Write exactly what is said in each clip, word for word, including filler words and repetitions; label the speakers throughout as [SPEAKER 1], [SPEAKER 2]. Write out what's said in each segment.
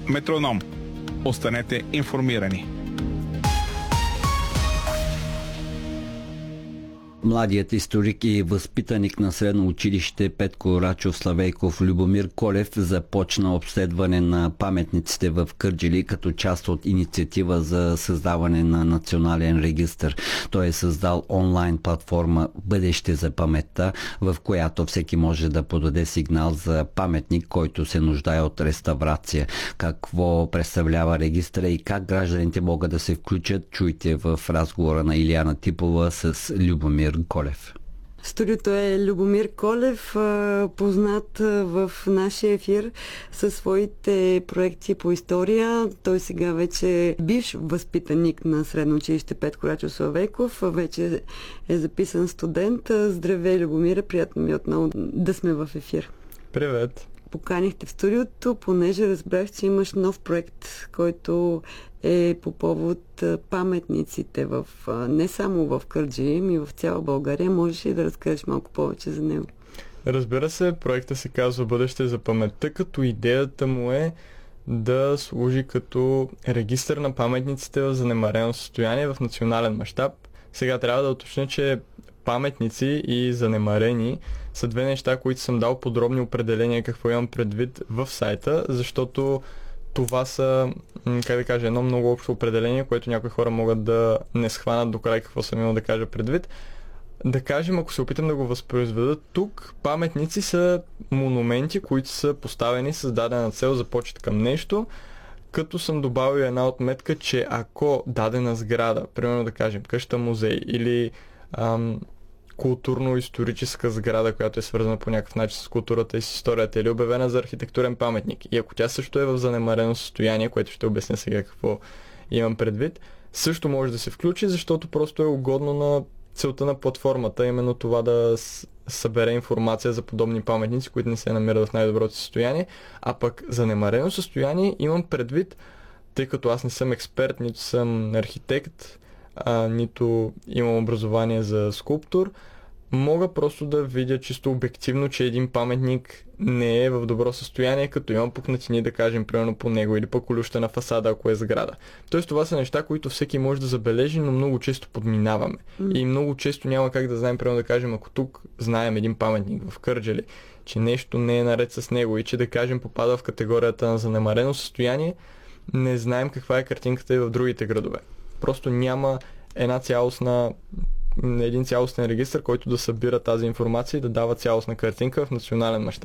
[SPEAKER 1] Метроном. Останете информирани.
[SPEAKER 2] Младият историк и възпитаник на средно училище Петко Рачов Славейков Любомир Колев започна обследване на паметниците в Кърджали като част от инициатива за създаване на национален регистър. Той е създал онлайн платформа Бъдеще за паметта, в която всеки може да подаде сигнал за паметник, който се нуждае от реставрация. Какво представлява регистъра и как гражданите могат да се включат, чуйте в разговора на Илияна Типова с Любомир Колев.
[SPEAKER 3] Студиото е Любомир Колев, познат в нашия ефир със своите проекти по история. Той сега вече е бивш възпитаник на средно училище Петко Рачов Славейков. Вече е записан студент. Здравей, Любомира, приятно ми отново да сме в ефир.
[SPEAKER 4] Привет!
[SPEAKER 3] Поканихте в студиото, понеже разбрах, че имаш нов проект, който е по повод паметниците в, не само в Кърджали, ами в цяла България. Можеш ли да разкажеш малко повече за него?
[SPEAKER 4] Разбира се, проектът се казва Бъдеще за паметта, като идеята му е да служи като регистър на паметниците в занемарено състояние в национален мащаб. Сега трябва да уточня, че паметници и занемарени са две неща, които съм дал подробни определения какво имам предвид в сайта, защото това са, как да кажа, едно много общо определение, което някои хора могат да не схванат до край какво съм имал да кажа предвид. Да кажем, ако се опитам да го възпроизведа, тук паметници са монументи, които са поставени с дадена цел за почет към нещо, като съм добавил една отметка, че ако дадена сграда, примерно да кажем къща музей или ам, културно-историческа сграда, която е свързана по някакъв начин с културата и с историята, или обявена за архитектурен паметник, и ако тя също е в занемарено състояние, което ще обясня сега какво имам предвид, също може да се включи, защото просто е угодно на целта на платформата, именно това да събере информация за подобни паметници, които не се намират в най-доброто състояние, а пък занемарено състояние имам предвид, тъй като аз не съм експерт, нито съм архитект, а, нито имам образование за скулптор, мога просто да видя чисто обективно, че един паметник не е в добро състояние, като има пукнатини, да кажем, примерно по него, или пък колюща на фасада, ако е сграда. Тоест това са неща, които всеки може да забележи, но много често подминаваме. Mm. И много често няма как да знаем, примерно да кажем, ако тук знаем един паметник в Кърджали, че нещо не е наред с него и че, да кажем, попада в категорията на занемарено състояние, не знаем каква е картинката и в другите градове. Просто няма една цялостна един цялостен регистър, който да събира тази информация и да дава цялостна картинка в национален мащаб.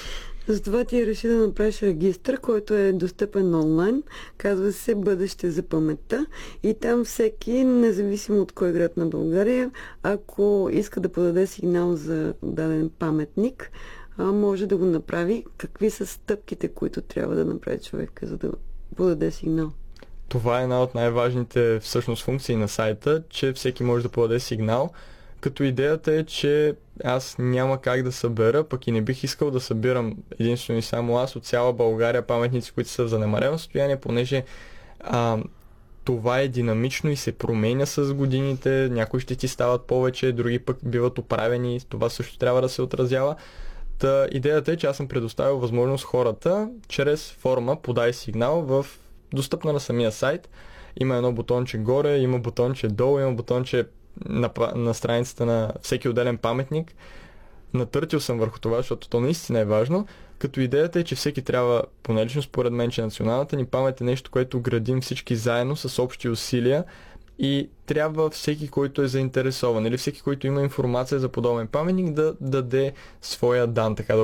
[SPEAKER 3] Затова ти реши да направиш регистър, който е достъпен онлайн. Казва се Бъдеще за паметта и там всеки, независимо от кой град на България, ако иска да подаде сигнал за даден паметник, може да го направи. Какви са стъпките, които трябва да направи човек, за да подаде сигнал?
[SPEAKER 4] Това е една от най-важните всъщност функции на сайта, че всеки може да подаде сигнал, като идеята е, че аз няма как да събера, пък и не бих искал да събирам единствено и само аз от цяла България паметници, които са в занемарено състояние, понеже а, това е динамично и се променя с годините, някои ще ти стават повече, други пък биват оправени, това също трябва да се отразява. Та идеята е, че аз съм предоставил възможност хората чрез форма подай сигнал в достъпна на самия сайт. Има едно бутонче горе, има бутонче долу, има бутонче на, на страницата на всеки отделен паметник. Натъртил съм върху това, защото то наистина е важно, като идеята е, че всеки трябва, поне лично според мен, че националната ни памет е нещо, което градим всички заедно с общи усилия и трябва всеки, който е заинтересован или всеки, който има информация за подобен паметник, да даде своя дан, така да